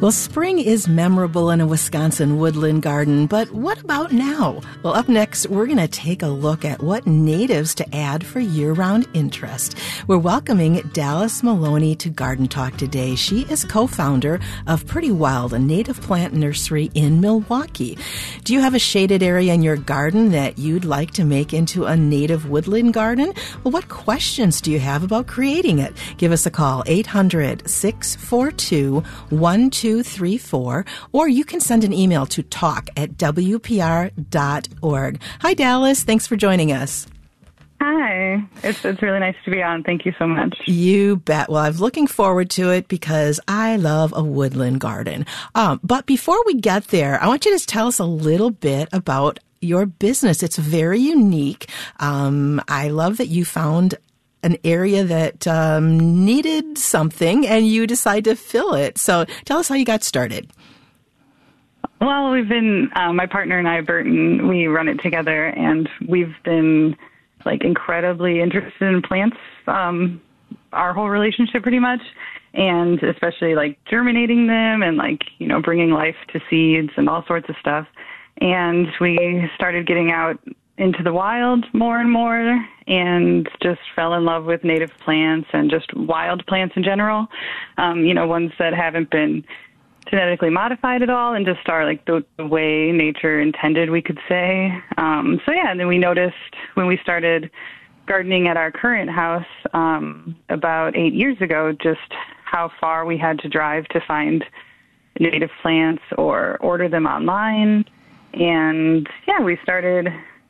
Well, spring is memorable in a Wisconsin woodland garden, but what about now? Well, up next, we're going to take a look at what natives to add for year-round interest. We're welcoming Dallas Maloney to Garden Talk today. She is co-founder of Pretty Wild, a native plant nursery in Milwaukee. Do you have a shaded area in your garden that you'd like to make into a native woodland garden? Well, what questions do you have about creating it? Give us a call, 800-642-1234, or you can send an email to talk@wpr.org. Hi, Dallas. Thanks for joining us. Hi. It's really nice to be on. Thank you so much. You bet. Well, I'm looking forward to it because I love a woodland garden. But before we get there, I want you to tell us a little bit about your business. It's very unique. I love that you found an area that needed something and you decided to fill it. So tell us how you got started. Well, we've been, my partner and I, Burton, we run it together, and we've been incredibly interested in plants our whole relationship pretty much, and especially germinating them and bringing life to seeds and all sorts of stuff. And we started getting out into the wild more and more and just fell in love with native plants and just wild plants in general, ones that haven't been genetically modified at all and just are the way nature intended, we could say. And then we noticed when we started gardening at our current house about 8 years ago just how far we had to drive to find native plants or order them online. And we started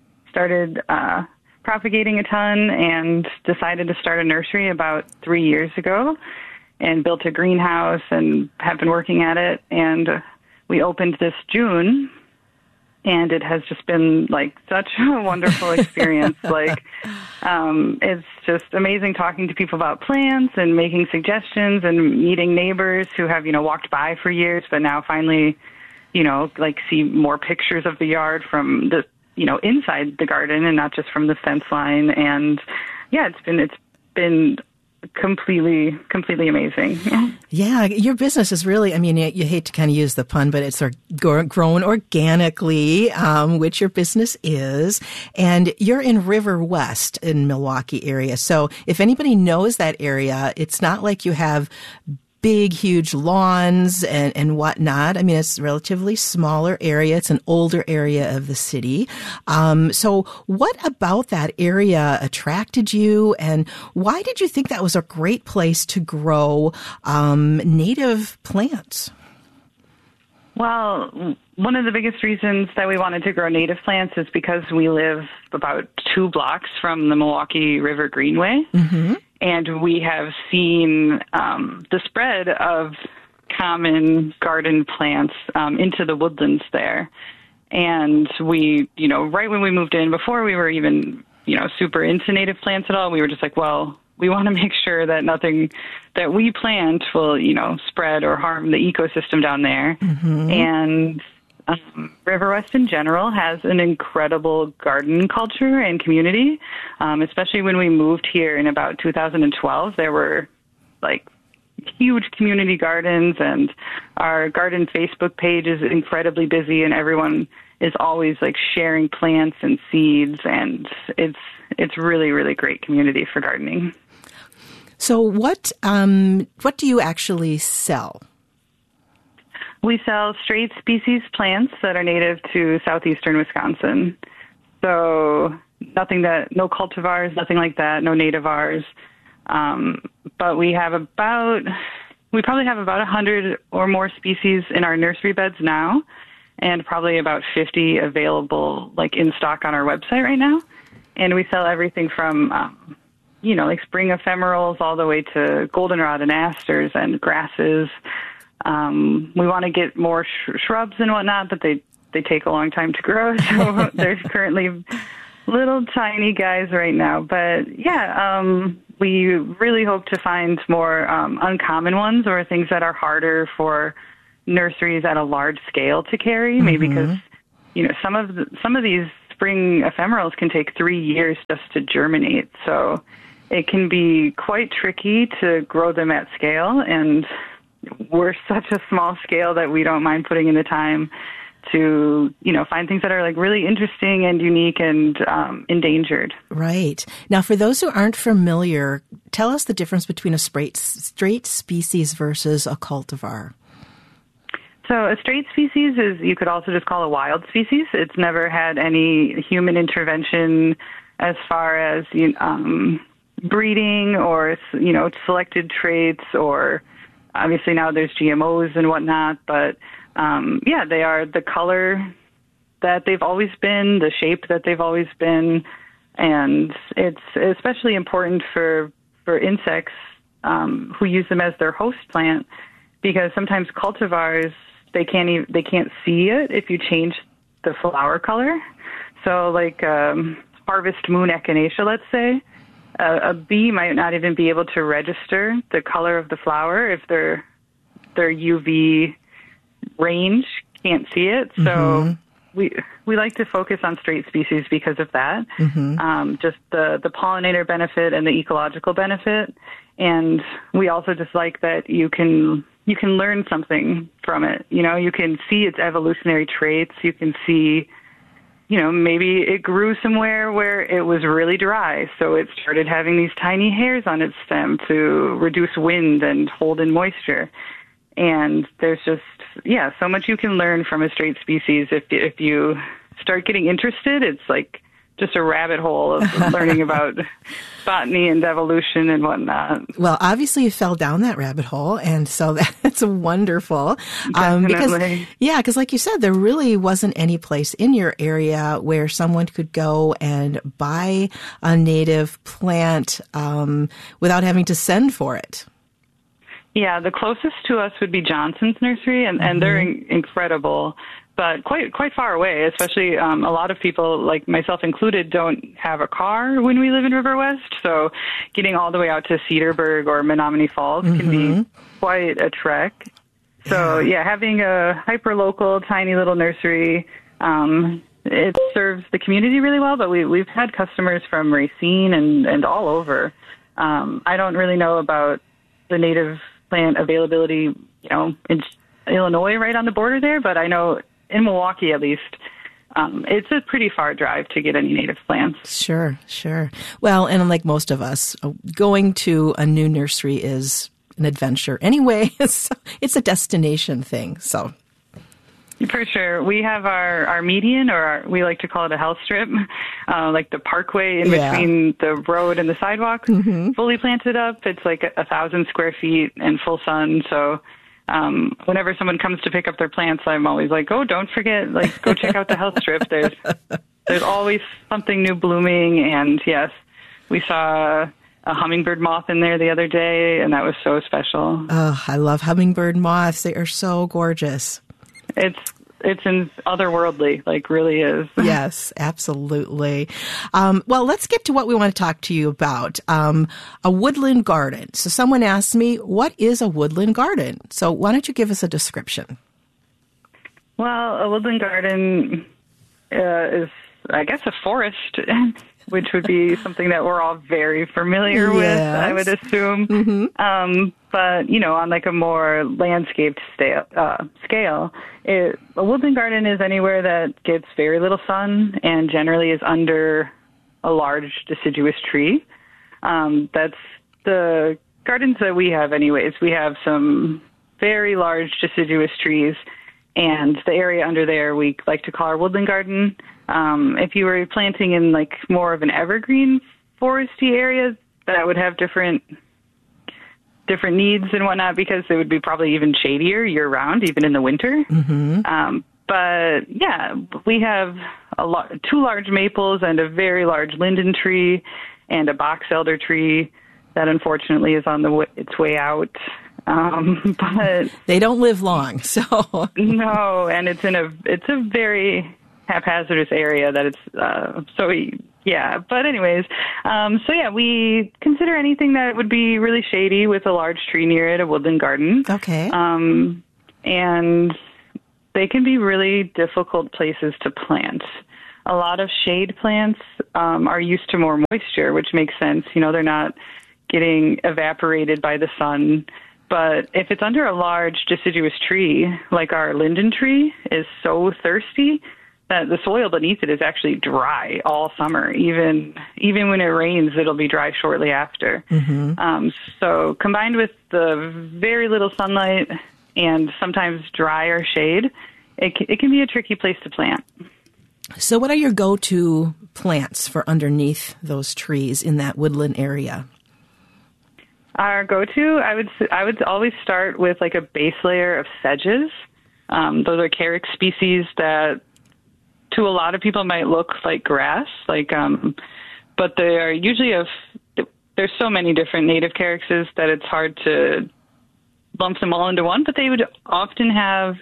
propagating a ton and decided to start a nursery about 3 years ago and built a greenhouse and have been working at it. And we opened this June, and it has just been such a wonderful experience. It's just amazing talking to people about plants and making suggestions and meeting neighbors who have, walked by for years, but now finally, see more pictures of the yard from the, inside the garden and not just from the fence line. And it's been completely amazing. Yeah, your business is really, you hate to kind of use the pun, but it's grown organically, which your business is. And you're in River West in Milwaukee area. So if anybody knows that area, it's not like you have big, huge lawns and whatnot. It's a relatively smaller area. It's an older area of the city. So what about that area attracted you, and why did you think that was a great place to grow native plants? Well, one of the biggest reasons that we wanted to grow native plants is because we live about 2 blocks from the Milwaukee River Greenway. Mm-hmm. And we have seen the spread of common garden plants into the woodlands there. And we, right when we moved in, before we were even, super into native plants at all, we were just we want to make sure that nothing that we plant will, spread or harm the ecosystem down there. Mm-hmm. And River West in general has an incredible garden culture and community, especially when we moved here in about 2012. There were huge community gardens, and our garden Facebook page is incredibly busy, and everyone is always sharing plants and seeds, and it's really, really great community for gardening. So what do you actually sell? We sell straight species plants that are native to southeastern Wisconsin. So no cultivars, nothing like that, no nativars. But we probably have about 100 or more species in our nursery beds now, and probably about 50 available in stock on our website right now. And we sell everything from, spring ephemerals all the way to goldenrod and asters and grasses. We want to get more shrubs and whatnot, but they take a long time to grow. So there's currently little tiny guys right now. But we really hope to find more uncommon ones or things that are harder for nurseries at a large scale to carry. Mm-hmm. Maybe because, some of these spring ephemerals can take 3 years just to germinate. So it can be quite tricky to grow them at scale. And we're such a small scale that we don't mind putting in the time to, find things that are like really interesting and unique and endangered. Right. Now, for those who aren't familiar, tell us the difference between a straight species versus a cultivar. So a straight species is, you could also just call a wild species. It's never had any human intervention as far as breeding or, selected traits, or obviously now there's GMOs and whatnot, but they are the color that they've always been, the shape that they've always been, and it's especially important for insects who use them as their host plant, because sometimes cultivars, they can't see it if you change the flower color. So like harvest moon echinacea, let's say, a bee might not even be able to register the color of the flower if their UV range can't see it. So we like to focus on straight species because of that. Just the pollinator benefit and the ecological benefit. And we also just like that you can learn something from it. You can see its evolutionary traits. You can see, maybe it grew somewhere where it was really dry, so it started having these tiny hairs on its stem to reduce wind and hold in moisture. And there's just, so much you can learn from a straight species. If you start getting interested, it's like just a rabbit hole of learning about botany and evolution and whatnot. Well, obviously you fell down that rabbit hole, and so that's wonderful. Definitely. Because like you said, there really wasn't any place in your area where someone could go and buy a native plant without having to send for it. Yeah, the closest to us would be Johnson's Nursery, and they're incredible, but quite far away, especially a lot of people, like myself included, don't have a car when we live in River West, so getting all the way out to Cedarburg or Menominee Falls can be quite a trek. So, having a hyper-local, tiny little nursery, it serves the community really well, but we've had customers from Racine and all over. I don't really know about the native plant availability, in Illinois right on the border there, but I know in Milwaukee at least, it's a pretty far drive to get any native plants. Sure. Well, and like most of us, going to a new nursery is an adventure anyway. It's a destination thing, so. For sure. We have our median, or we like to call it a health strip, like the parkway in between the road and the sidewalk, fully planted up. It's like 1,000 square feet and full sun. So whenever someone comes to pick up their plants, I'm always like, oh, don't forget, go check out the health strip. There's always something new blooming. And yes, we saw a hummingbird moth in there the other day, and that was so special. Oh, I love hummingbird moths. They are so gorgeous. It's in otherworldly, really is. Yes, absolutely. Well, let's get to what we want to talk to you about. A woodland garden. So someone asked me, what is a woodland garden? So why don't you give us a description? Well, a woodland garden is, I guess, a forest, which would be something that we're all very familiar with, I would assume. But, on like a more landscaped scale, a woodland garden is anywhere that gets very little sun and generally is under a large deciduous tree. That's the gardens that we have anyways. We have some very large deciduous trees, and the area under there we like to call our woodland garden. If you were planting in more of an evergreen foresty area, that would have different needs and whatnot, because it would be probably even shadier year round, even in the winter. But we have two large maples and a very large linden tree and a box elder tree that unfortunately is on its way out. But they don't live long, so no, and it's a very haphazardous area that it's but anyways, we consider anything that would be really shady with a large tree near it a woodland garden. Okay. And they can be really difficult places to plant. A lot of shade plants are used to more moisture, which makes sense. They're not getting evaporated by the sun. But if it's under a large deciduous tree, like our linden tree is so thirsty that the soil beneath it is actually dry all summer. Even when it rains, it'll be dry shortly after. So combined with the very little sunlight and sometimes drier shade, it can be a tricky place to plant. So what are your go-to plants for underneath those trees in that woodland area? Our go-to, I would always start with like a base layer of sedges. Those are carex species that to a lot of people might look like grass, but they are usually there's so many different native carexes that it's hard to lump them all into one, but they would often have,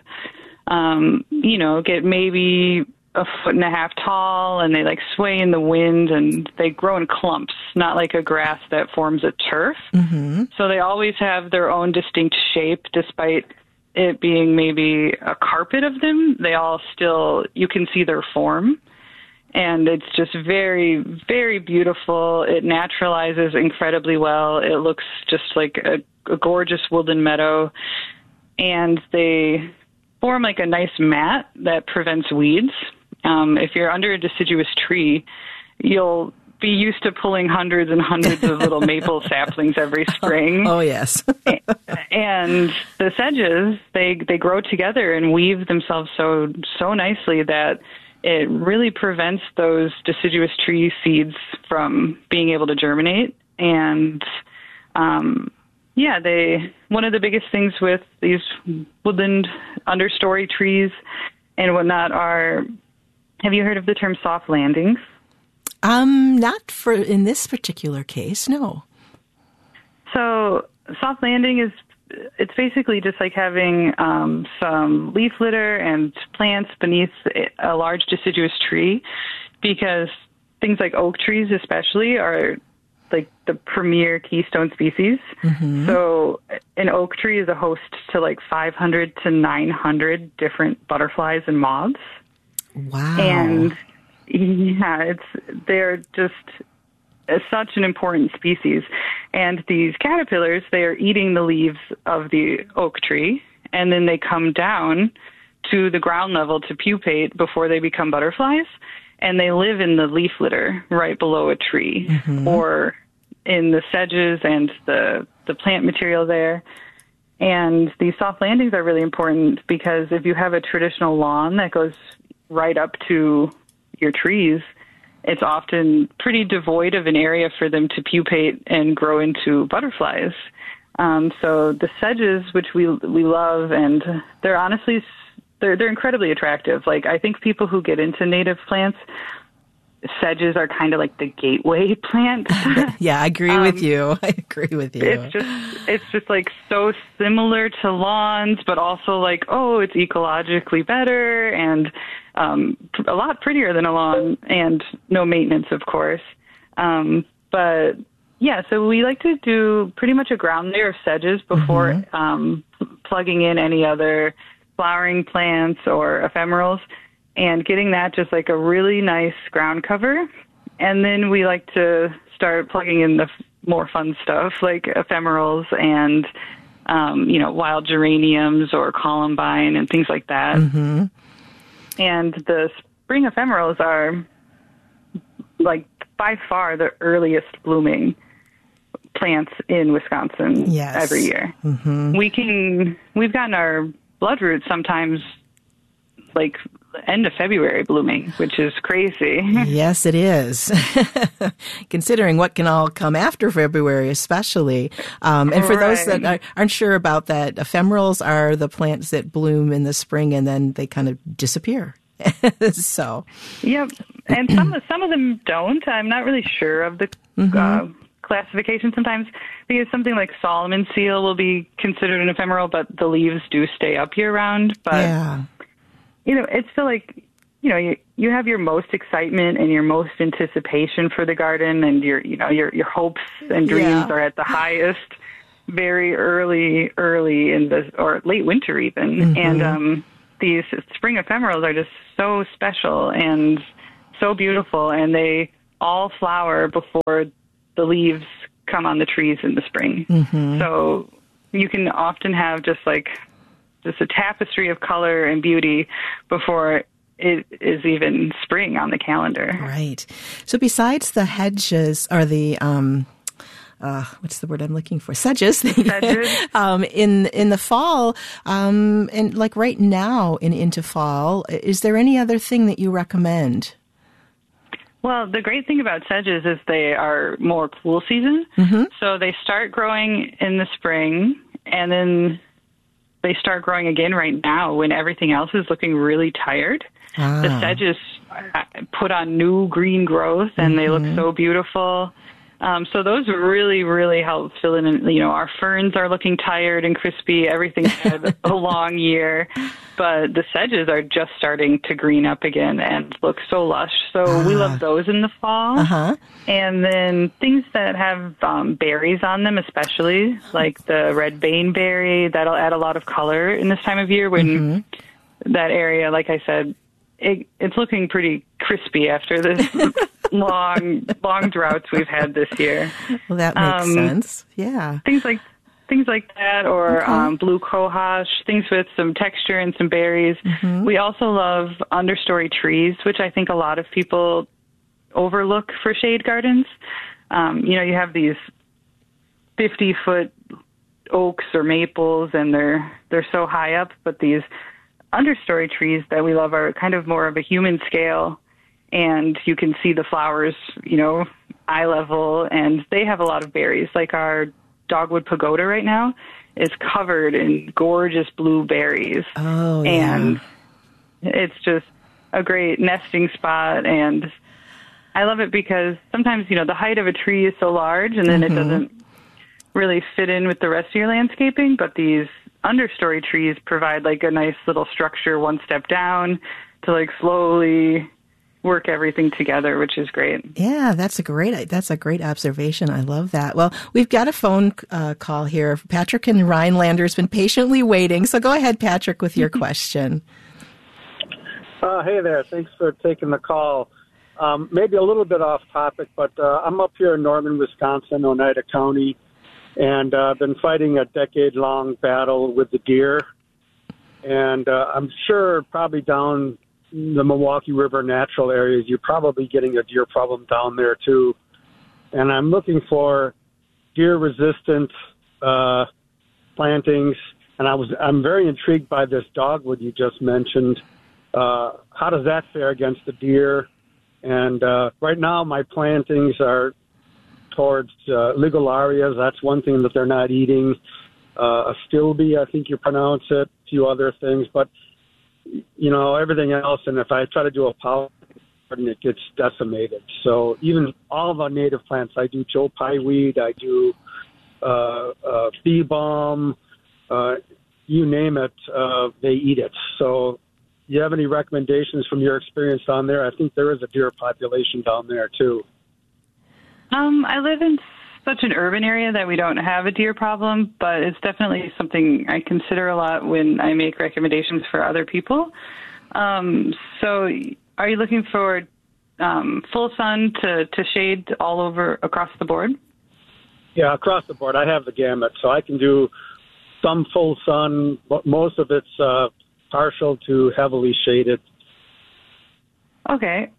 get maybe a 1.5 feet tall, and they like sway in the wind, and they grow in clumps, not like a grass that forms a turf. So they always have their own distinct shape, despite it being maybe a carpet of them. They all still, you can see their form, and it's just very, very beautiful. It naturalizes incredibly well. It looks just like a gorgeous woodland meadow, and they form like a nice mat that prevents weeds. If you're under a deciduous tree, you'll be used to pulling hundreds and hundreds of little maple saplings every spring. Oh, yes. And the sedges, they grow together and weave themselves so nicely that it really prevents those deciduous tree seeds from being able to germinate. And one of the biggest things with these woodland understory trees and whatnot are, have you heard of the term soft landings? Not for in this particular case, no. So soft landing it's basically just like having some leaf litter and plants beneath a large deciduous tree, because things like oak trees especially are like the premier keystone species. So an oak tree is a host to like 500 to 900 different butterflies and moths. Wow. And yeah, they're just such an important species. And these caterpillars, they are eating the leaves of the oak tree, and then they come down to the ground level to pupate before they become butterflies. And they live in the leaf litter right below a tree or in the sedges and the plant material there. And these soft landings are really important because if you have a traditional lawn that goes right up to your trees, it's often pretty devoid of an area for them to pupate and grow into butterflies. So the sedges, which we love, and they're honestly, they're incredibly attractive. Like, I think people who get into native plants, sedges are kind of like the gateway plant. Yeah, I agree with you. I agree with you. It's just like so similar to lawns, but also like, it's ecologically better and a lot prettier than a lawn, and no maintenance, of course. But yeah, so we like to do pretty much a ground layer of sedges before plugging in any other flowering plants or ephemerals, and getting that just like a really nice ground cover. And then we like to start plugging in the more fun stuff like ephemerals and, wild geraniums or columbine and things like that. And the spring ephemerals are like by far the earliest blooming plants in Wisconsin every year. We've gotten our bloodroot sometimes like end of February blooming, which is crazy. Yes, it is. Considering what can all come after February, especially. And for those that aren't sure about that, ephemerals are the plants that bloom in the spring and then they kind of disappear. So. Yep. And some of them don't. I'm not really sure of the classification sometimes, because something like Solomon seal will be considered an ephemeral, but the leaves do stay up year round. But it's still like, you have your most excitement and your most anticipation for the garden, and your hopes and dreams are at the highest very early in the, or late winter even. And these spring ephemerals are just so special and so beautiful, and they all flower before the leaves come on the trees in the spring. So you can often have just a tapestry of color and beauty before it is even spring on the calendar. Right. So besides the hedges, or the what's the word I'm looking for? Sedges. Sedges. In the fall, and like right now into fall, is there any other thing that you recommend? Well, the great thing about sedges is they are more cool season. Mm-hmm. So they start growing in the spring, and then they start growing again right now when everything else is looking really tired. The sedges put on new green growth, and they look so beautiful. So those really, really help fill in. Our ferns are looking tired and crispy. Everything's had a long year, but the sedges are just starting to green up again and look so lush. So we love those in the fall. Uh-huh. And then things that have berries on them, especially like the red baneberry, that'll add a lot of color in this time of year when that area, like I said, it's looking pretty crispy after this long droughts we've had this year. Well, that makes sense. Yeah. Things like that, or blue cohosh, things with some texture and some berries. Mm-hmm. We also love understory trees, which I think a lot of people overlook for shade gardens. You have these 50-foot oaks or maples, and they're so high up, but these understory trees that we love are kind of more of a human scale, and you can see the flowers, eye level, and they have a lot of berries. Like our dogwood pagoda right now is covered in gorgeous blue berries. Oh, yeah. And it's just a great nesting spot, and I love it because sometimes, the height of a tree is so large, and then it doesn't really fit in with the rest of your landscaping, but these understory trees provide like a nice little structure one step down to slowly work everything together, which is great. Yeah, that's a great observation. I love that. Well, we've got a phone call here. Patrick in Rhinelander's been patiently waiting. So go ahead, Patrick, with your question. Hey there. Thanks for taking the call. Maybe a little bit off topic, but I'm up here in northern Wisconsin, Oneida County, and I've been fighting a decade-long battle with the deer. And I'm sure probably down the Milwaukee River natural areas, you're probably getting a deer problem down there too. And I'm looking for deer-resistant plantings. And I'm very intrigued by this dogwood you just mentioned. How does that fare against the deer? And right now my plantings are towards Ligularias. That's one thing that they're not eating. Astilbe, I think you pronounce it, a few other things. But, everything else, and if I try to do a pollinator garden, it gets decimated. So even all of our native plants, I do Joe Pye weed, I do bee balm, you name it, they eat it. So you have any recommendations from your experience down there? I think there is a deer population down there, too. I live in such an urban area that we don't have a deer problem, but it's definitely something I consider a lot when I make recommendations for other people. So are you looking for full sun to shade all over across the board? Yeah, across the board. I have the gamut. So I can do some full sun, but most of it's partial to heavily shaded. Okay.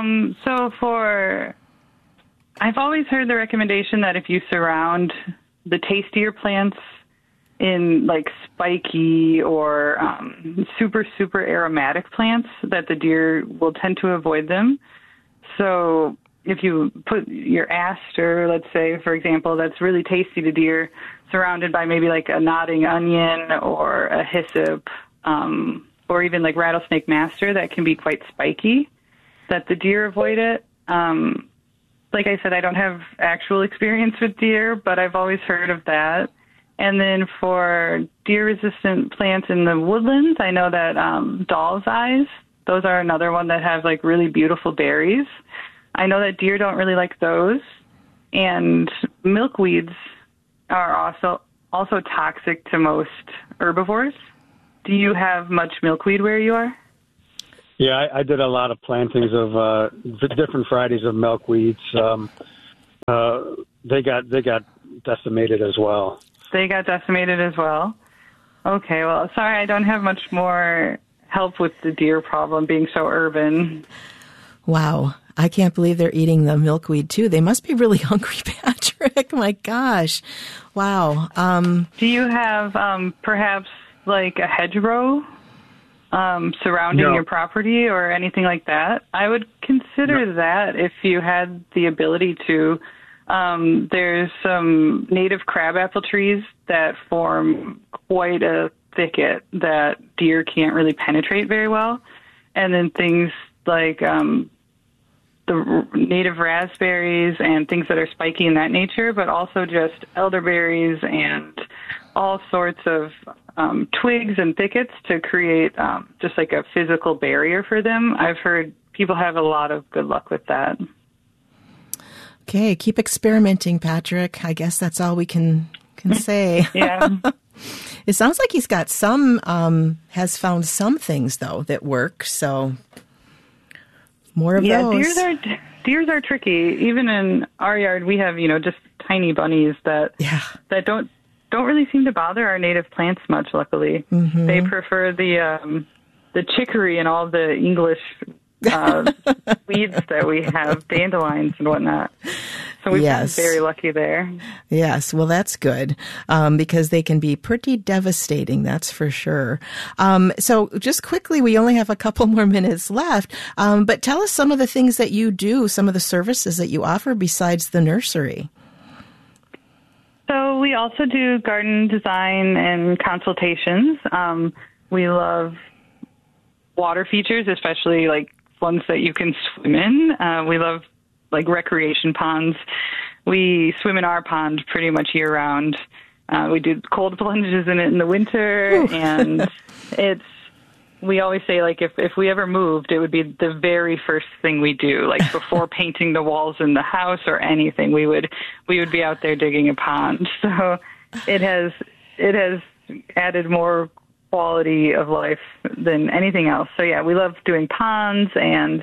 I've always heard the recommendation that if you surround the tastier plants in spiky or super, super aromatic plants, that the deer will tend to avoid them. So if you put your aster, let's say, for example, that's really tasty to deer, surrounded by maybe a nodding onion or a hyssop, or even rattlesnake master that can be quite spiky, that the deer avoid it. Like I said, I don't have actual experience with deer, but I've always heard of that. And then for deer-resistant plants in the woodlands, I know that doll's eyes, those are another one that have really beautiful berries. I know that deer don't really like those. And milkweeds are also toxic to most herbivores. Do you have much milkweed where you are? Yeah, I did a lot of plantings of different varieties of milkweeds. They got decimated as well. they got decimated as well. Okay, well, sorry, I don't have much more help with the deer problem being so urban. Wow. I can't believe they're eating the milkweed, too. They must be really hungry, Patrick. My gosh. Wow. Do you have perhaps like a hedgerow surrounding your property or anything like that? I would consider that if you had the ability to. There's some native crabapple trees that form quite a thicket that deer can't really penetrate very well. And then things like the native raspberries and things that are spiky in that nature, but also just elderberries and all sorts of twigs and thickets to create just like a physical barrier for them. I've heard people have a lot of good luck with that. Okay, keep experimenting, Patrick. I guess that's all we can say. Yeah. It sounds like he's got some, has found some things, though, that work, so more of those. Yeah, deers are tricky. Even in our yard, we have, just tiny bunnies that don't really seem to bother our native plants much, luckily. Mm-hmm. They prefer the chicory and all the English weeds that we have, dandelions and whatnot. So we've been very lucky there. Yes, well, that's good because they can be pretty devastating, that's for sure. So just quickly, we only have a couple more minutes left, but tell us some of the things that you do, some of the services that you offer besides the nursery. So we also do garden design and consultations. We love water features, especially like ones that you can swim in. We love like recreation ponds. We swim in our pond pretty much year round. We do cold plunges in it in the winter. And we always say like if we ever moved, it would be the very first thing we do, like before painting the walls in the house or anything, we would be out there digging a pond. So it has added more quality of life than anything else. So yeah, we love doing ponds and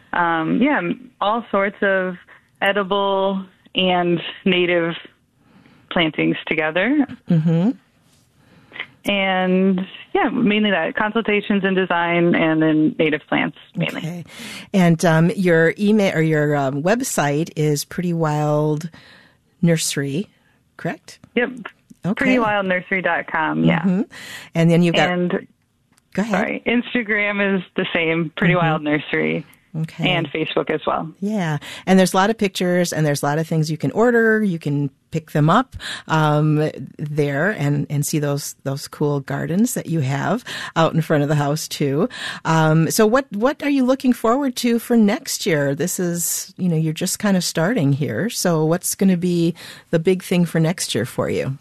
all sorts of edible and native plantings together. Mm-hmm. And mainly that, consultations and design, and then native plants mainly. Okay. And your email or your website is Pretty Wild Nursery, correct? Yep. Okay. PrettyWildNursery.com, yeah. Mm-hmm. And then you've got... Go ahead. Sorry. Instagram is the same, Pretty Wild Nursery. Okay. And Facebook as well. Yeah. And there's a lot of pictures and there's a lot of things you can order. You can pick them up there and see those cool gardens that you have out in front of the house too. So what are you looking forward to for next year? This is, you're just kind of starting here. So what's going to be the big thing for next year for you?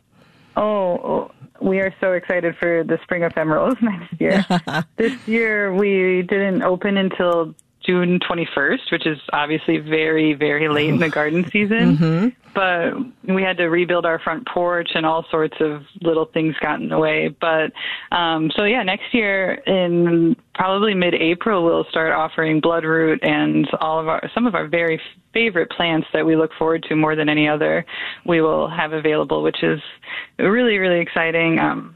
Oh, we are so excited for the spring ephemerals next year. This year we didn't open until June 21st, which is obviously very, very late in the garden season. Mm-hmm. But we had to rebuild our front porch and all sorts of little things got in the way. But next year in probably mid-April, we'll start offering bloodroot and some of our very favorite plants that we look forward to more than any other we will have available, which is really, really exciting.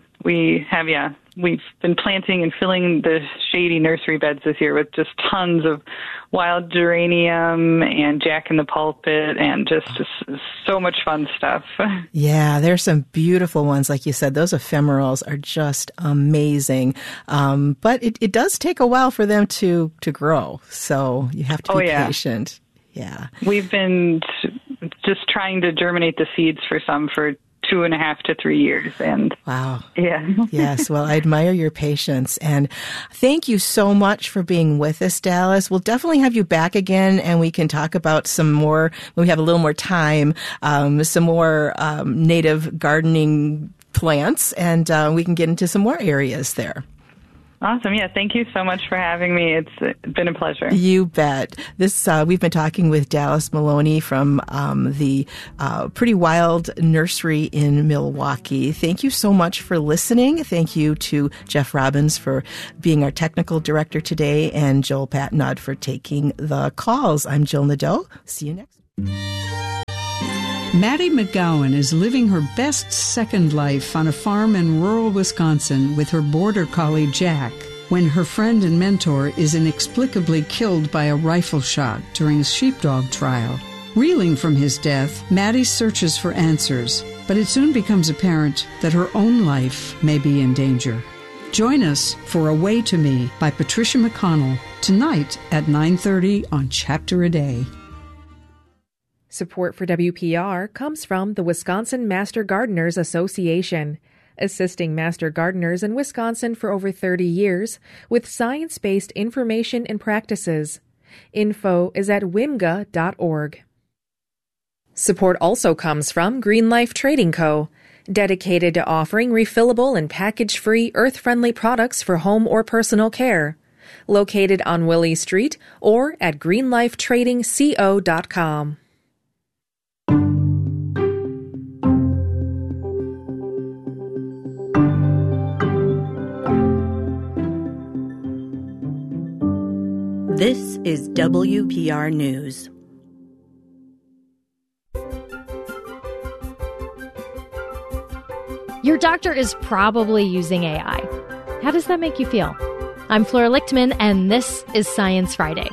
We've been planting and filling the shady nursery beds this year with just tons of wild geranium and Jack in the Pulpit and just so much fun stuff. Yeah, there's some beautiful ones. Like you said, those ephemerals are just amazing. But it does take a while for them to grow. So you have to be patient. Yeah. We've been just trying to germinate the seeds for 2.5 to 3 years. And wow. Yeah. Yes. Well, I admire your patience. And thank you so much for being with us, Dallas. We'll definitely have you back again and we can talk about some more, when we have a little more time, some more native gardening plants, and we can get into some more areas there. Awesome. Yeah. Thank you so much for having me. It's been a pleasure. You bet. We've been talking with Dallas Maloney from the Pretty Wild Nursery in Milwaukee. Thank you so much for listening. Thank you to Jeff Robbins for being our technical director today and Joel Patnod for taking the calls. I'm Jill Nadeau. See you next. Maddie McGowan is living her best second life on a farm in rural Wisconsin with her border collie Jack, when her friend and mentor is inexplicably killed by a rifle shot during a sheepdog trial. Reeling from his death, Maddie searches for answers, but it soon becomes apparent that her own life may be in danger. Join us for Away to Me by Patricia McConnell tonight at 9:30 on Chapter a Day. Support for WPR comes from the Wisconsin Master Gardeners Association, assisting master gardeners in Wisconsin for over 30 years with science-based information and practices. Info is at wimga.org. Support also comes from Green Life Trading Co., dedicated to offering refillable and package-free earth-friendly products for home or personal care. Located on Willie Street or at greenlifetradingco.com. This is WPR News. Your doctor is probably using AI. How does that make you feel? I'm Flora Lichtman, and this is Science Friday.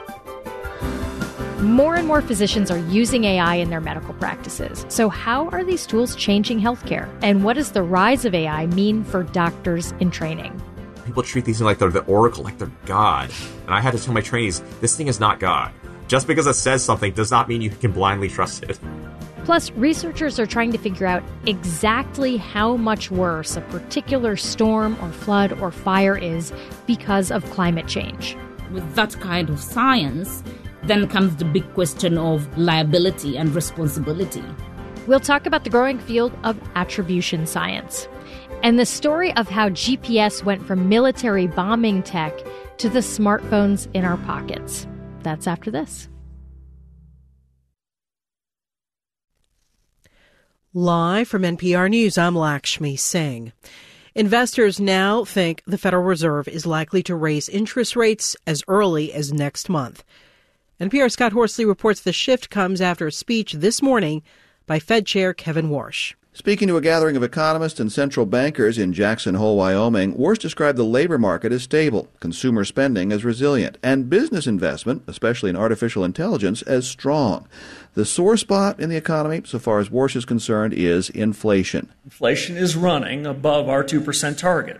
More and more physicians are using AI in their medical practices. So how are these tools changing healthcare? And what does the rise of AI mean for doctors in training? People treat these things like they're the oracle, like they're God. And I had to tell my trainees, this thing is not God. Just because it says something does not mean you can blindly trust it. Plus, researchers are trying to figure out exactly how much worse a particular storm or flood or fire is because of climate change. With that kind of science, then comes the big question of liability and responsibility. We'll talk about the growing field of attribution science and the story of how GPS went from military bombing tech to the smartphones in our pockets. That's after this. Live from NPR News, I'm Lakshmi Singh. Investors now think the Federal Reserve is likely to raise interest rates as early as next month. NPR's Scott Horsley reports the shift comes after a speech this morning by Fed Chair Kevin Warsh. Speaking to a gathering of economists and central bankers in Jackson Hole, Wyoming, Warsh described the labor market as stable, consumer spending as resilient, and business investment, especially in artificial intelligence, as strong. The sore spot in the economy, so far as Warsh is concerned, is inflation. Inflation is running above our 2% target.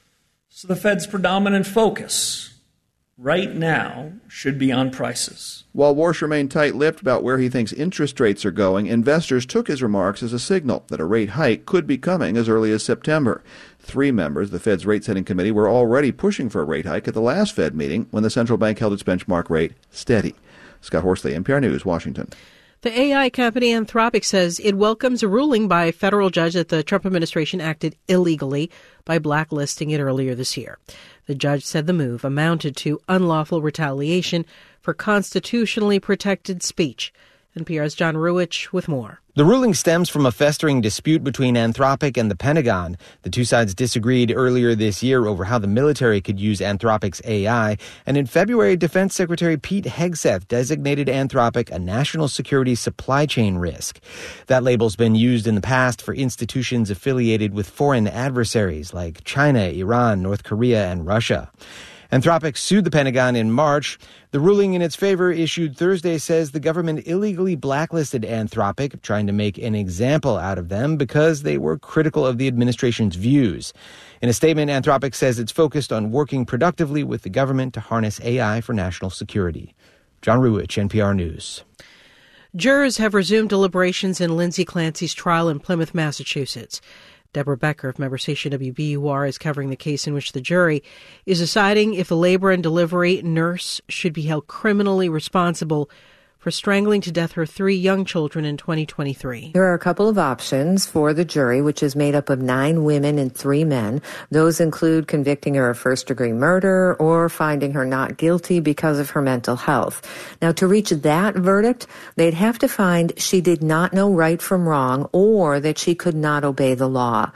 So the Fed's predominant focus right now should be on prices. While Warsh remained tight-lipped about where he thinks interest rates are going, investors took his remarks as a signal that a rate hike could be coming as early as September. 3 members of the Fed's rate-setting committee were already pushing for a rate hike at the last Fed meeting when the central bank held its benchmark rate steady. Scott Horsley, NPR News, Washington. The AI company Anthropic says it welcomes a ruling by a federal judge that the Trump administration acted illegally by blacklisting it earlier this year. The judge said the move amounted to unlawful retaliation for constitutionally protected speech. NPR's John Ruwitch with more. The ruling stems from a festering dispute between Anthropic and the Pentagon. The two sides disagreed earlier this year over how the military could use Anthropic's AI, and in February, Defense Secretary Pete Hegseth designated Anthropic a national security supply chain risk. That label's been used in the past for institutions affiliated with foreign adversaries like China, Iran, North Korea, and Russia. Anthropic sued the Pentagon in March. The ruling in its favor issued Thursday says the government illegally blacklisted Anthropic, trying to make an example out of them because they were critical of the administration's views. In a statement, Anthropic says it's focused on working productively with the government to harness AI for national security. John Ruwitch, NPR News. Jurors have resumed deliberations in Lindsay Clancy's trial in Plymouth, Massachusetts. Deborah Becker of member station WBUR is covering the case in which the jury is deciding if the labor and delivery nurse should be held criminally responsible for strangling to death her 3 young children in 2023. There are a couple of options for the jury, which is made up of 9 women and 3 men. Those include convicting her of first-degree murder or finding her not guilty because of her mental health. Now, to reach that verdict, they'd have to find she did not know right from wrong or that she could not obey the law.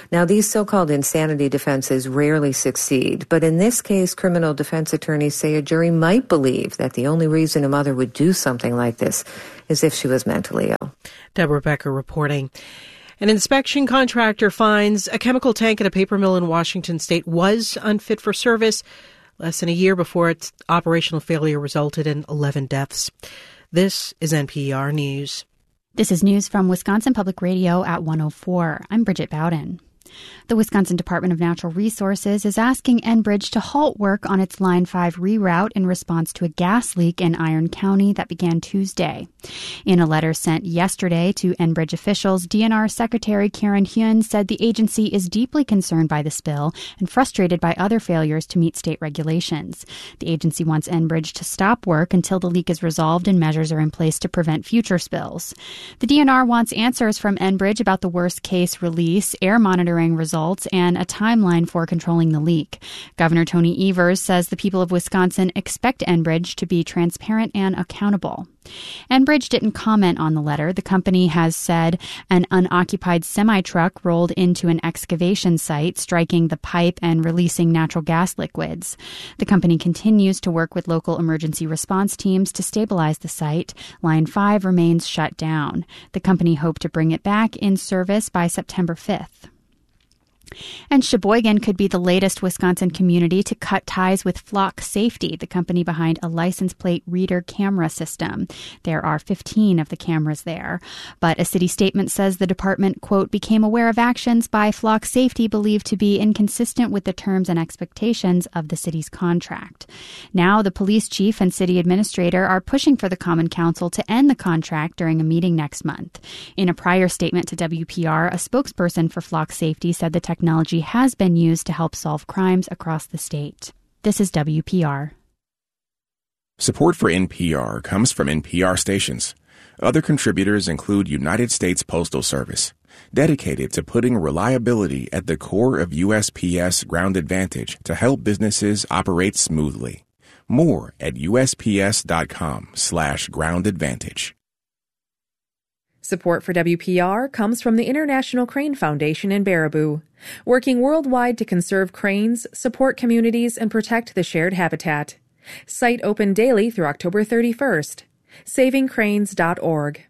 Now, these so-called insanity defenses rarely succeed, but in this case, criminal defense attorneys say a jury might believe that the only reason a mother would do something like this is if she was mentally ill. Deborah Becker reporting. An inspection contractor finds a chemical tank at a paper mill in Washington state was unfit for service less than a year before its operational failure resulted in 11 deaths. This is NPR News. This is news from Wisconsin Public Radio at 104. I'm Bridget Bowden. The Wisconsin Department of Natural Resources is asking Enbridge to halt work on its Line 5 reroute in response to a gas leak in Iron County that began Tuesday. In a letter sent yesterday to Enbridge officials, DNR Secretary Karen Hyun said the agency is deeply concerned by the spill and frustrated by other failures to meet state regulations. The agency wants Enbridge to stop work until the leak is resolved and measures are in place to prevent future spills. The DNR wants answers from Enbridge about the worst-case release, air monitoring results, and a timeline for controlling the leak. Governor Tony Evers says the people of Wisconsin expect Enbridge to be transparent and accountable. Enbridge didn't comment on the letter. The company has said an unoccupied semi-truck rolled into an excavation site, striking the pipe and releasing natural gas liquids. The company continues to work with local emergency response teams to stabilize the site. Line 5 remains shut down. The company hoped to bring it back in service by September 5th. And Sheboygan could be the latest Wisconsin community to cut ties with Flock Safety, the company behind a license plate reader camera system. There are 15 of the cameras there. But a city statement says the department, quote, became aware of actions by Flock Safety believed to be inconsistent with the terms and expectations of the city's contract. Now the police chief and city administrator are pushing for the Common Council to end the contract during a meeting next month. In a prior statement to WPR, a spokesperson for Flock Safety said the technology has been used to help solve crimes across the state. This is WPR. Support for NPR comes from NPR stations. Other contributors include United States Postal Service, dedicated to putting reliability at the core of USPS Ground Advantage to help businesses operate smoothly. More at USPS.com/Ground Advantage. Support for WPR comes from the International Crane Foundation in Baraboo, working worldwide to conserve cranes, support communities, and protect the shared habitat. Site open daily through October 31st. SavingCranes.org.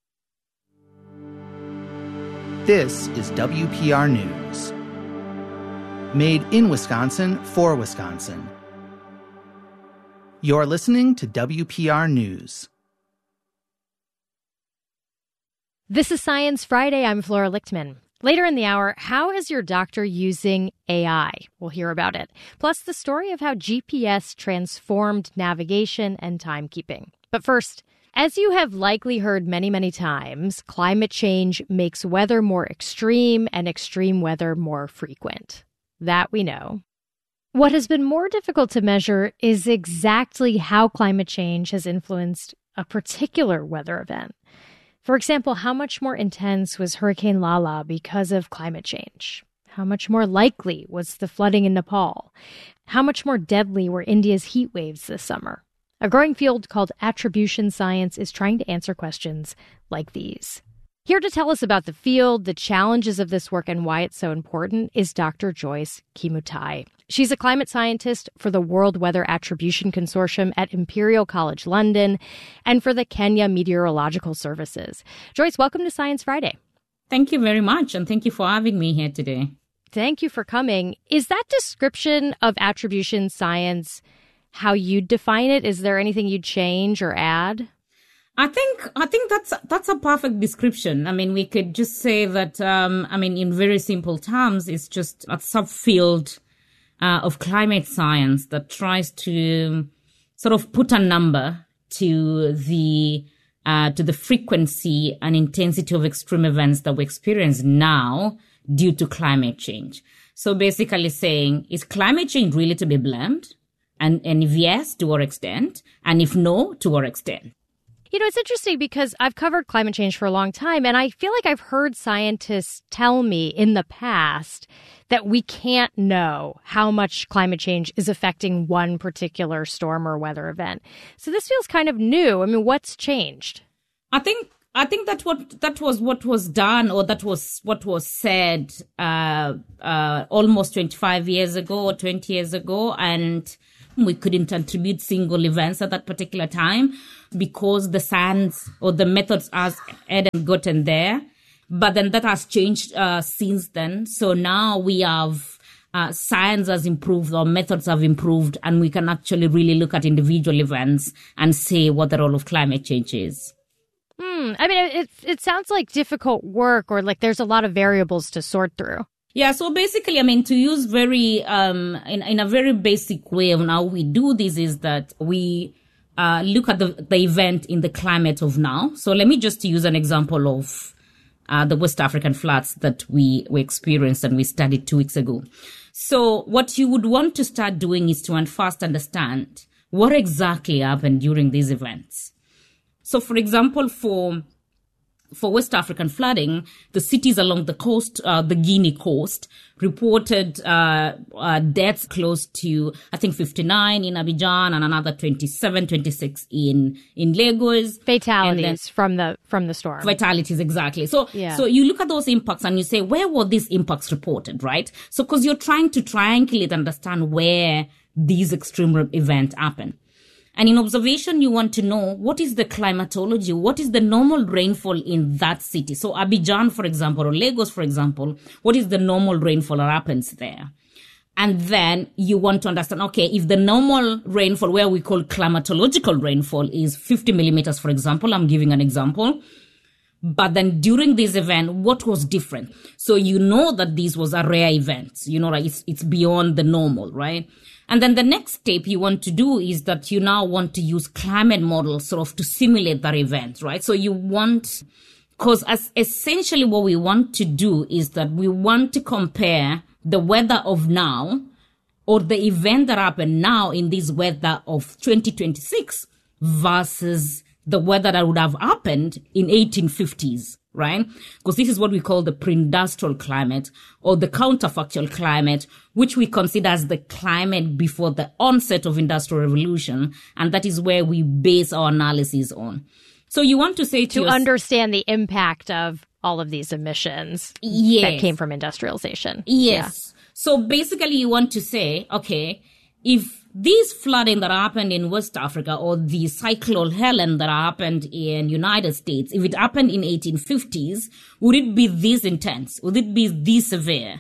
This is WPR News. Made in Wisconsin for Wisconsin. You're listening to WPR News. This is Science Friday. I'm Flora Lichtman. Later in the hour, how is your doctor using AI? We'll hear about it. Plus, the story of how GPS transformed navigation and timekeeping. But first, as you have likely heard many, many times, climate change makes weather more extreme and extreme weather more frequent. That we know. What has been more difficult to measure is exactly how climate change has influenced a particular weather event. For example, how much more intense was Hurricane Lala because of climate change? How much more likely was the flooding in Nepal? How much more deadly were India's heat waves this summer? A growing field called attribution science is trying to answer questions like these. Here to tell us about the field, the challenges of this work, and why it's so important is Dr. Joyce Kimutai. She's a climate scientist for the World Weather Attribution Consortium at Imperial College London and for the Kenya Meteorological Services. Joyce, welcome to Science Friday. Thank you very much, and thank you for having me here today. Thank you for coming. Is that description of attribution science how you'd define it? Is there anything you'd change or add? I think that's a perfect description. I mean, we could just say that, in very simple terms, it's just a subfield of climate science that tries to sort of put a number to the frequency and intensity of extreme events that we experience now due to climate change. So basically saying, is climate change really to be blamed? And if yes, to what extent? And if no, to what extent? You know, it's interesting because I've covered climate change for a long time, and I feel like I've heard scientists tell me in the past that we can't know how much climate change is affecting one particular storm or weather event. So this feels kind of new. I mean, what's changed? I think I think that was what was done, or that was what was said almost 25 years ago or 20 years ago, and we couldn't attribute single events at that particular time because the science or the methods hadn't gotten there. But then that has changed since then. So now we have science has improved, our methods have improved, and we can actually really look at individual events and say what the role of climate change is. I mean, it sounds like difficult work, or like there's a lot of variables to sort through. Yeah, so basically, I mean, to use very, in a very basic way of how we do this is that we look at the event in the climate of now. So let me just use an example of the West African floods that we experienced and we studied 2 weeks ago. So what you would want to start doing is to first understand what exactly happened during these events. So, for example, for West African flooding, the cities along the coast, the Guinea coast, reported deaths close to, I think, 59 in Abidjan and another 27, 26 in Lagos. Fatalities from the storm. Fatalities, exactly. So you look at those impacts and you say, where were these impacts reported, right? So because you're trying to triangulate and understand where these extreme events happen. And in observation, you want to know what is the climatology, what is the normal rainfall in that city. So Abidjan, for example, or Lagos, for example, what is the normal rainfall that happens there? And then you want to understand, okay, if the normal rainfall, where we call climatological rainfall, is 50 millimeters, for example, I'm giving an example. But then during this event, what was different? So you know that this was a rare event. You know, like it's beyond the normal, right? And then the next step you want to do is that you now want to use climate models sort of to simulate that event, right? So you want, because essentially what we want to do is that we want to compare the weather of now or the event that happened now in this weather of 2026 versus the weather that would have happened in 1850s, right? Because this is what we call the pre-industrial climate or the counterfactual climate, which we consider as the climate before the onset of industrial revolution. And that is where we base our analysis on. So you want to say to understand the impact of all of these emissions that came from industrialization. Yes. Yeah. So basically you want to say, okay, if this flooding that happened in West Africa or the Cyclone Helen that happened in United States, if it happened in 1850s, would it be this intense? Would it be this severe?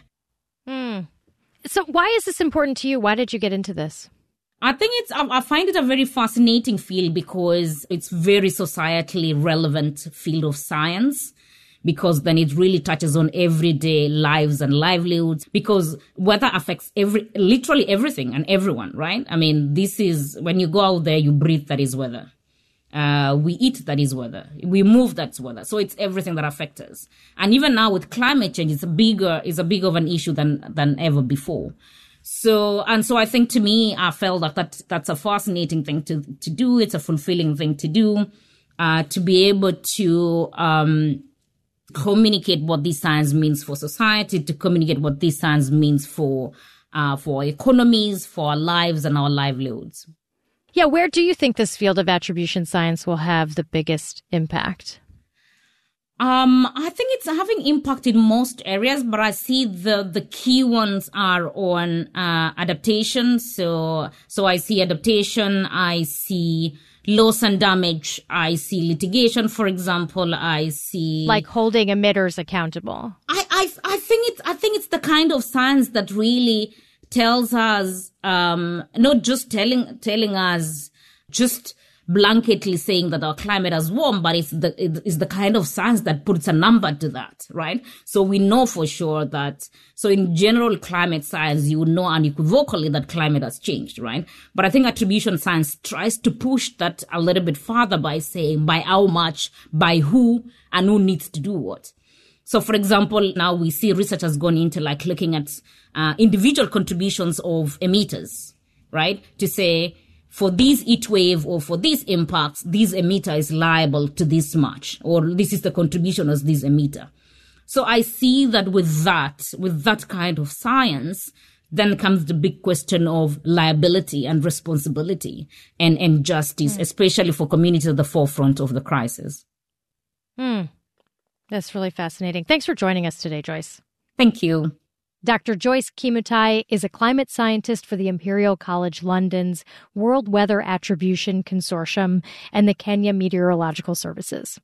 So why is this important to you? Why did you get into this? I find it a very fascinating field because it's very societally relevant field of science. Because then it really touches on everyday lives and livelihoods, because weather affects literally everything and everyone, right? I mean, this is, when you go out there, you breathe, that is weather. We eat, that is weather. We move, that's weather. So it's everything that affects us. And even now with climate change, it's a bigger of an issue than ever before. So I think, to me, I felt that that's a fascinating thing to do. It's a fulfilling thing to do, to be able to, communicate what this science means for society, to communicate what this science means for economies, for our lives and our livelihoods. Yeah, where do you think this field of attribution science will have the biggest impact? I think it's having impact in most areas, but I see the key ones are on adaptation. So I see adaptation, I see loss and damage, I see litigation, for example, I see like holding emitters accountable. I think it's the kind of science that really tells us, not just telling us just blanketly saying that our climate has warmed, but it's the kind of science that puts a number to that, right? So we know for sure that, so in general climate science, you would know unequivocally that climate has changed, right? But I think attribution science tries to push that a little bit farther by saying by how much, by who, and who needs to do what. So for example, now we see research has gone into like looking at individual contributions of emitters, right? To say, for this heat wave or for these impacts, this emitter is liable to this much, or this is the contribution of this emitter. So I see that with that kind of science, then comes the big question of liability and responsibility and justice, especially for communities at the forefront of the crisis. That's really fascinating. Thanks for joining us today, Joyce. Thank you. Dr. Joyce Kimutai is a climate scientist for the Imperial College London's World Weather Attribution Consortium and the Kenya Meteorological Services.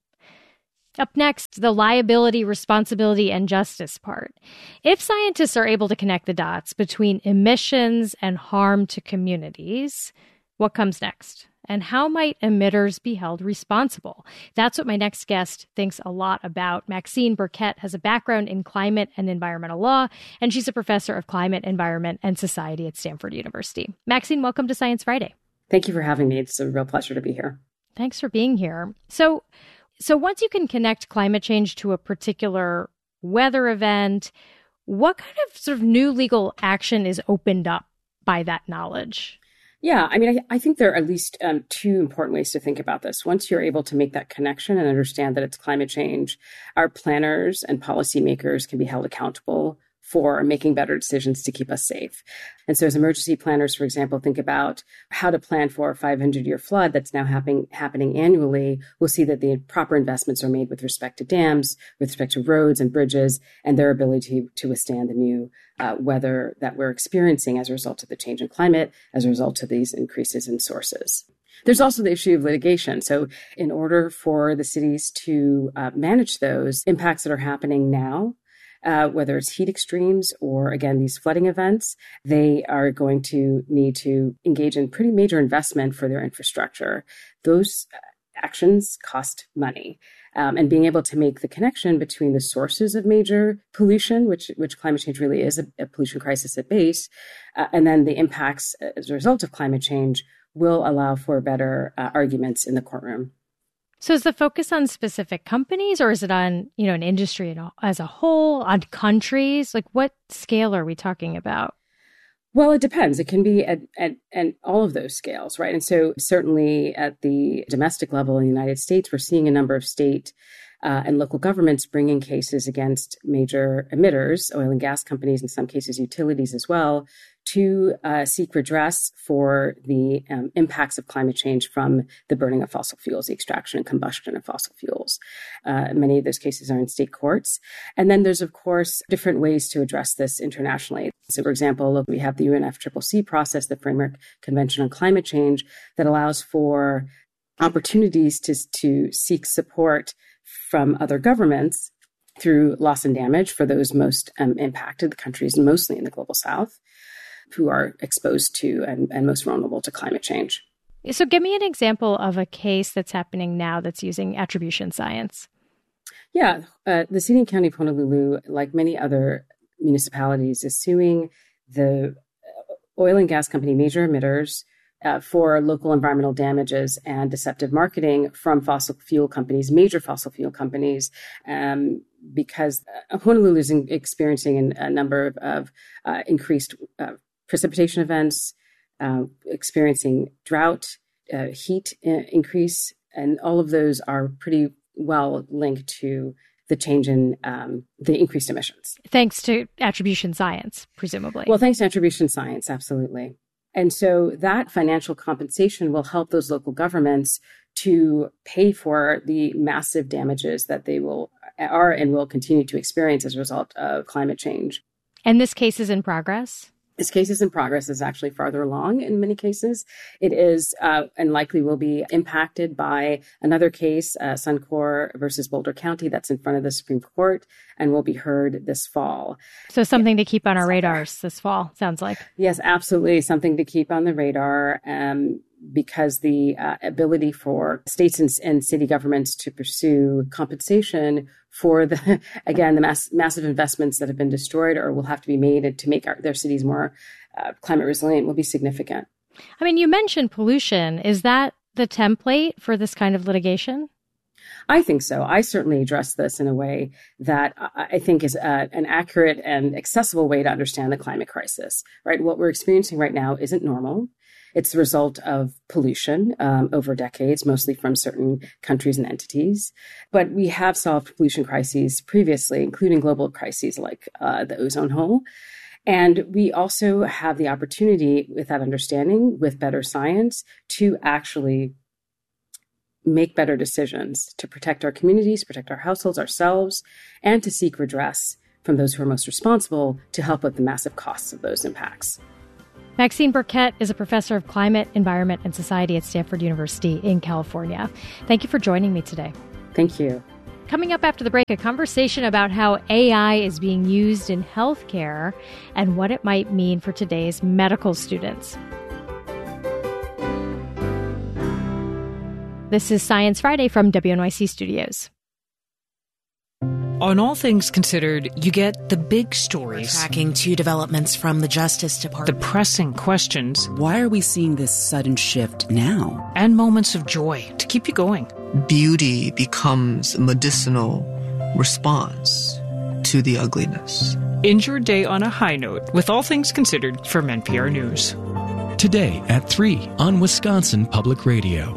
Up next, the liability, responsibility, and justice part. If scientists are able to connect the dots between emissions and harm to communities, what comes next? And how might emitters be held responsible? That's what my next guest thinks a lot about. Maxine Burkett has a background in climate and environmental law, and she's a professor of climate, environment, and society at Stanford University. Maxine, welcome to Science Friday. Thank you for having me. It's a real pleasure to be here. Thanks for being here. So once you can connect climate change to a particular weather event, what kind of sort of new legal action is opened up by that knowledge? Yeah, I mean, I think there are at least two important ways to think about this. Once you're able to make that connection and understand that it's climate change, our planners and policymakers can be held accountable for making better decisions to keep us safe. And so as emergency planners, for example, think about how to plan for a 500-year flood that's now happening annually, we'll see that the proper investments are made with respect to dams, with respect to roads and bridges, and their ability to withstand the new weather that we're experiencing as a result of the change in climate, as a result of these increases in sources. There's also the issue of litigation. So in order for the cities to manage those impacts that are happening now, whether it's heat extremes or, again, these flooding events, they are going to need to engage in pretty major investment for their infrastructure. Those actions cost money. And being able to make the connection between the sources of major pollution, which climate change really is a pollution crisis at base, and then the impacts as a result of climate change will allow for better arguments in the courtroom. So is the focus on specific companies, or is it on, an industry as a whole, on countries? Like, what scale are we talking about? Well, it depends. It can be at all of those scales, right? And so certainly at the domestic level in the United States, we're seeing a number of state and local governments bringing cases against major emitters, oil and gas companies, in some cases utilities as well, to seek redress for the impacts of climate change from the burning of fossil fuels, the extraction and combustion of fossil fuels. Many of those cases are in state courts. And then there's, of course, different ways to address this internationally. So, for example, we have the UNFCCC process, the Framework Convention on Climate Change, that allows for opportunities to seek support from other governments through loss and damage for those most impacted, the countries mostly in the global south, who are exposed to and most vulnerable to climate change. So give me an example of a case that's happening now that's using attribution science. Yeah, the City and County of Honolulu, like many other municipalities, is suing the oil and gas company major emitters for local environmental damages and deceptive marketing from fossil fuel companies, major fossil fuel companies, because Honolulu is experiencing a number of increased precipitation events, experiencing drought, heat increase, and all of those are pretty well linked to the change in the increased emissions. Thanks to attribution science, presumably. Well, thanks to attribution science, absolutely. And so that financial compensation will help those local governments to pay for the massive damages that they will continue to experience as a result of climate change. And this case is in progress? This case is in progress. Is actually farther along in many cases. It is and likely will be impacted by another case, Suncor versus Boulder County, that's in front of the Supreme Court and will be heard this fall. So something to keep on our radars this fall, sounds like. Yes, absolutely. Something to keep on the radar. Because the ability for states and city governments to pursue compensation for the massive investments that have been destroyed or will have to be made to make their cities more climate resilient will be significant. I mean, you mentioned pollution. Is that the template for this kind of litigation? I think so. I certainly address this in a way that I think is an accurate and accessible way to understand the climate crisis, right? What we're experiencing right now isn't normal. It's the result of pollution over decades, mostly from certain countries and entities. But we have solved pollution crises previously, including global crises like the ozone hole. And we also have the opportunity, with that understanding, with better science, to actually make better decisions to protect our communities, protect our households, ourselves, and to seek redress from those who are most responsible to help with the massive costs of those impacts. Maxine Burkett is a professor of climate, environment, and society at Stanford University in California. Thank you for joining me today. Thank you. Coming up after the break, a conversation about how AI is being used in healthcare and what it might mean for today's medical students. This is Science Friday from WNYC Studios. On All Things Considered, you get the big stories. We're tracking 2 developments from the Justice Department. The pressing questions. Why are we seeing this sudden shift now? And moments of joy to keep you going. Beauty becomes a medicinal response to the ugliness. End your day on a high note with All Things Considered from NPR News. Today at 3 on Wisconsin Public Radio.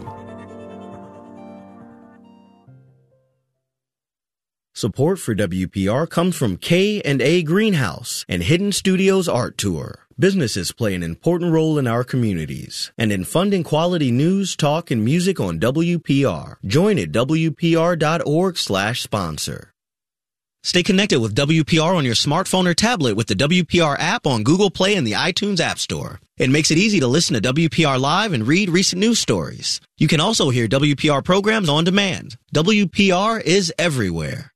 Support for WPR comes from K&A Greenhouse and Hidden Studios Art Tour. Businesses play an important role in our communities and in funding quality news, talk, and music on WPR. Join at WPR.org/sponsor. Stay connected with WPR on your smartphone or tablet with the WPR app on Google Play and the iTunes App Store. It makes it easy to listen to WPR live and read recent news stories. You can also hear WPR programs on demand. WPR is everywhere.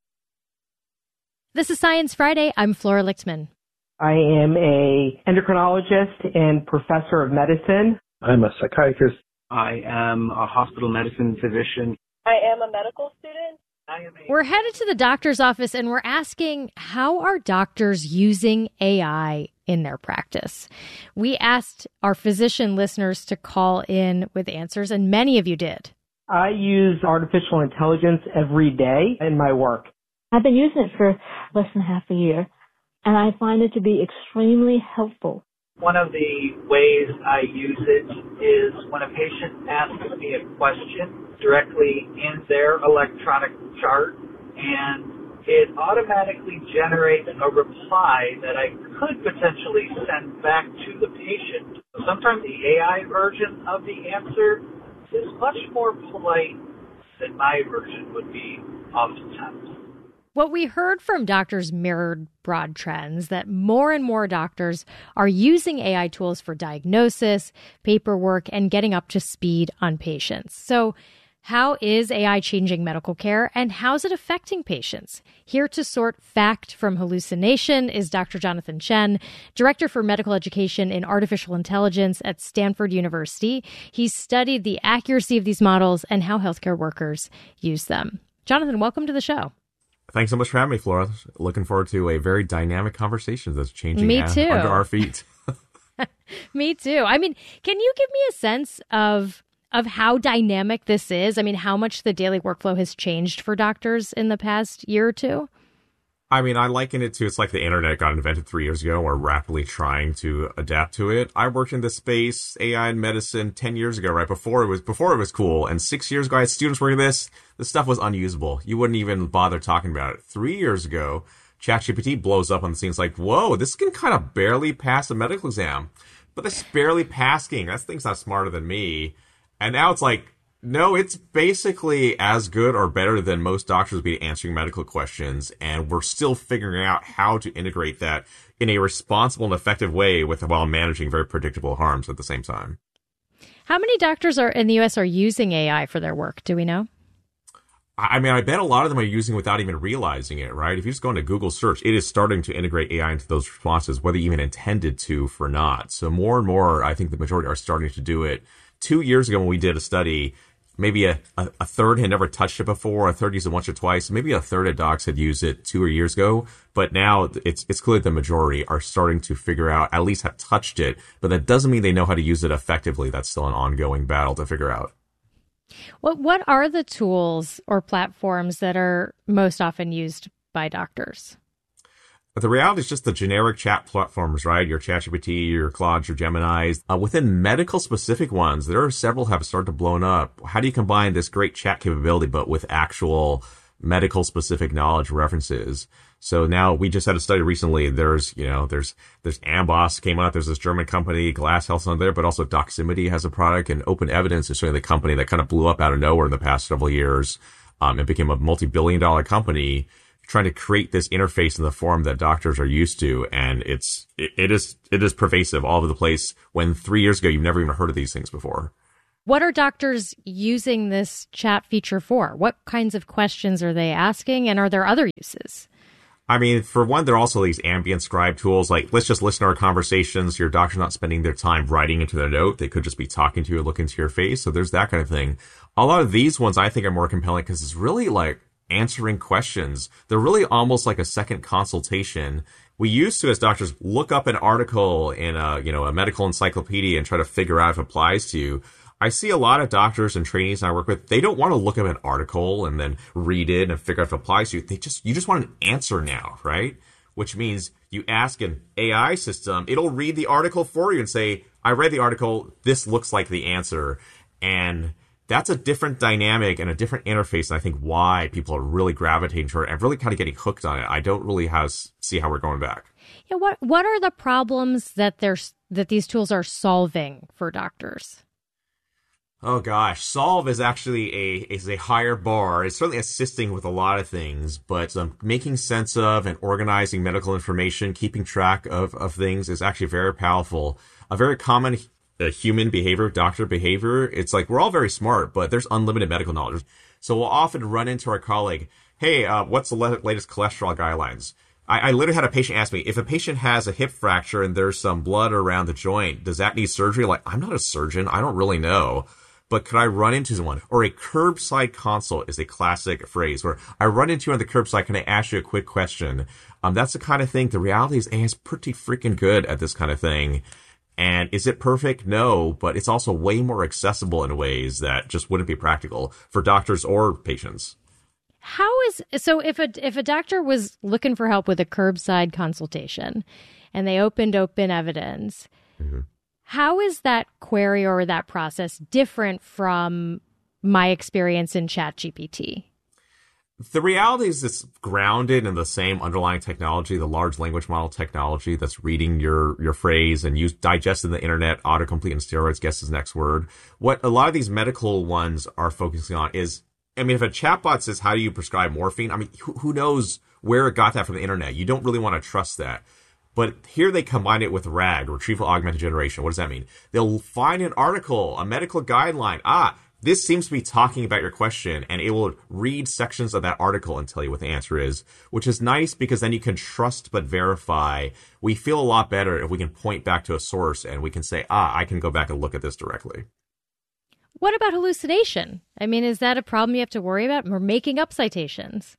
This is Science Friday. I'm Flora Lichtman. I am a endocrinologist and professor of medicine. I'm a psychiatrist. I am a hospital medicine physician. I am a medical student. We're headed to the doctor's office and we're asking, how are doctors using AI in their practice? We asked our physician listeners to call in with answers, and many of you did. I use artificial intelligence every day in my work. I've been using it for less than half a year, and I find it to be extremely helpful. One of the ways I use it is when a patient asks me a question directly in their electronic chart, and it automatically generates a reply that I could potentially send back to the patient. Sometimes the AI version of the answer is much more polite than my version would be oftentimes. What we heard from doctors mirrored broad trends that more and more doctors are using AI tools for diagnosis, paperwork, and getting up to speed on patients. So how is AI changing medical care, and how's it affecting patients? Here to sort fact from hallucination is Dr. Jonathan Chen, Director for Medical Education in Artificial Intelligence at Stanford University. He's studied the accuracy of these models and how healthcare workers use them. Jonathan, welcome to the show. Thanks so much for having me, Flora. Looking forward to a very dynamic conversation that's changing under our feet. Me too. I mean, can you give me a sense of how dynamic this is? I mean, how much the daily workflow has changed for doctors in the past year or two? I mean, I liken it to, it's like the internet got invented 3 years ago. We're rapidly trying to adapt to it. I worked in this space, AI and medicine, 10 years ago, right? Before it was cool. And 6 years ago, I had students working this stuff was unusable. You wouldn't even bother talking about it. 3 years ago, ChatGPT blows up on the scene. It's like, whoa, this can kind of barely pass a medical exam. But that's barely passing. That thing's not smarter than me. And now it's like, no, it's basically as good or better than most doctors would be answering medical questions, and we're still figuring out how to integrate that in a responsible and effective way while managing very predictable harms at the same time. How many doctors in the U.S. are using AI for their work? Do we know? I mean, I bet a lot of them are using it without even realizing it, right? If you just go into Google search, it is starting to integrate AI into those responses, whether you even intended to or not. So more and more, I think the majority are starting to do it. 2 years ago when we did a study, maybe a third had never touched it before, a third used it once or twice, maybe a third of docs had used it 2 years ago, but now it's clear the majority are starting to figure out, at least have touched it, but that doesn't mean they know how to use it effectively. That's still an ongoing battle to figure out. What are the tools or platforms that are most often used by doctors? But the reality is just the generic chat platforms, right? Your ChatGPT, your Claude, your Geminis. Within medical-specific ones, there are several have started to blow up. How do you combine this great chat capability, but with actual medical-specific knowledge references? So now we just had a study recently. There's Amboss came out. There's this German company, Glass Health on there, but also Doximity has a product, and Open Evidence is certainly the company that kind of blew up out of nowhere in the past several years. It became a multi-billion-dollar company trying to create this interface in the form that doctors are used to. And it is pervasive all over the place when 3 years ago, you've never even heard of these things before. What are doctors using this chat feature for? What kinds of questions are they asking? And are there other uses? I mean, for one, there are also these ambient scribe tools. Like, let's just listen to our conversations. Your doctor's not spending their time writing into their note. They could just be talking to you or looking into your face. So there's that kind of thing. A lot of these ones I think are more compelling because it's really like answering questions. They're really almost like a second consultation. We used to, as doctors, look up an article in a medical encyclopedia and try to figure out if it applies to you. I see a lot of doctors and trainees I work with, they don't want to look at an article and then read it and figure out if it applies to you. You just want an answer now, right? Which means you ask an AI system, it'll read the article for you and say, I read the article, this looks like the answer. And that's a different dynamic and a different interface. And I think why people are really gravitating toward it and really kind of getting hooked on it. I don't really see how we're going back. Yeah, what are the problems that these tools are solving for doctors? Oh gosh, solve is actually a higher bar. It's certainly assisting with a lot of things, but making sense of and organizing medical information, keeping track of things is actually very powerful. A very common human behavior, doctor behavior, it's like we're all very smart, but there's unlimited medical knowledge. So we'll often run into our colleague, hey, what's the latest cholesterol guidelines? I literally had a patient ask me, if a patient has a hip fracture and there's some blood around the joint, does that need surgery? Like, I'm not a surgeon. I don't really know. But could I run into one? Or a curbside consult is a classic phrase where I run into you on the curbside. Can I ask you a quick question? That's the kind of thing. The reality is AI is pretty freaking good at this kind of thing. And is it perfect? No, but it's also way more accessible in ways that just wouldn't be practical for doctors or patients. So if a doctor was looking for help with a curbside consultation and they opened Open Evidence, mm-hmm. How is that query or that process different from my experience in ChatGPT? The reality is it's grounded in the same underlying technology, the large language model technology that's reading your phrase and digesting the internet, autocomplete and steroids, guess his next word. What a lot of these medical ones are focusing on is, I mean, if a chatbot says, how do you prescribe morphine? I mean, who knows where it got that from the internet? You don't really want to trust that. But here they combine it with RAG, Retrieval Augmented Generation. What does that mean? They'll find an article, a medical guideline. This seems to be talking about your question, and it will read sections of that article and tell you what the answer is, which is nice because then you can trust but verify. We feel a lot better if we can point back to a source and we can say, I can go back and look at this directly. What about hallucination? I mean, is that a problem you have to worry about? We're making up citations.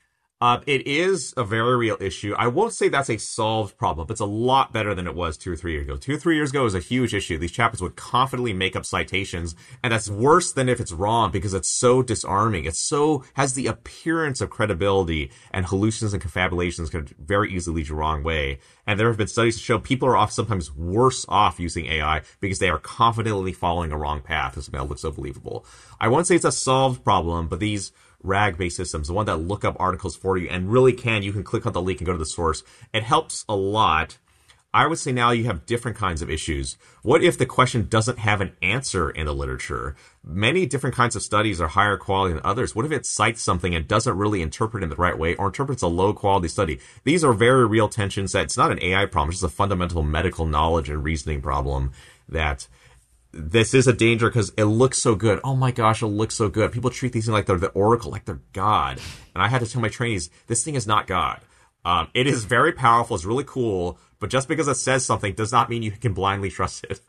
It is a very real issue. I won't say that's a solved problem, but it's a lot better than it was 2 or 3 years ago. 2 or 3 years ago was a huge issue. These chapters would confidently make up citations, and that's worse than if it's wrong because it's so disarming. It has the appearance of credibility, and hallucinations and confabulations can very easily lead you the wrong way. And there have been studies to show people are sometimes worse off using AI because they are confidently following a wrong path. This mail looks so believable. I won't say it's a solved problem, but these RAG-based systems, the one that look up articles for you and really you can click on the link and go to the source. It helps a lot. I would say now you have different kinds of issues. What if the question doesn't have an answer in the literature? Many different kinds of studies are higher quality than others. What if it cites something and doesn't really interpret it in the right way or interprets a low quality study? These are very real tensions that it's not an AI problem. It's just a fundamental medical knowledge and reasoning problem that this is a danger because it looks so good. Oh my gosh, it looks so good. People treat these things like they're the oracle, like they're God. And I had to tell my trainees, this thing is not God. It is very powerful. It's really cool. But just because it says something does not mean you can blindly trust it.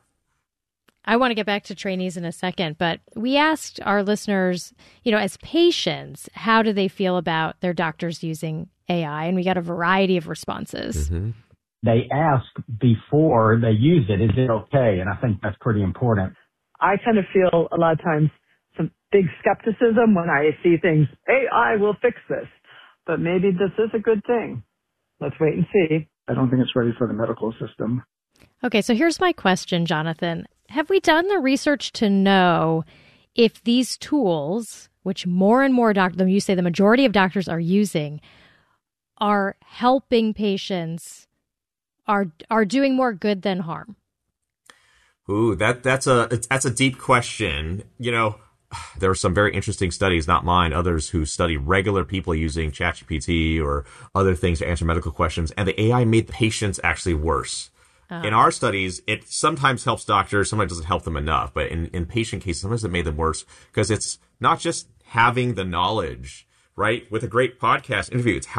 I want to get back to trainees in a second, but we asked our listeners, as patients, how do they feel about their doctors using AI? And we got a variety of responses. Mm-hmm. They ask before they use it, is it okay? And I think that's pretty important. I kind of feel a lot of times some big skepticism when I see things, AI will fix this, but maybe this is a good thing. Let's wait and see. I don't think it's ready for the medical system. Okay, so here's my question, Jonathan. Have we done the research to know if these tools, which more and more doctors, you say the majority of doctors are using, are helping patients are doing more good than harm? Ooh, that's a deep question. You know, there are some very interesting studies, not mine, others who study regular people using ChatGPT or other things to answer medical questions, and the AI made patients actually worse. In our studies, it sometimes helps doctors, sometimes doesn't help them enough, but in patient cases, sometimes it made them worse because it's not just having the knowledge, right? With a great podcast interview, it's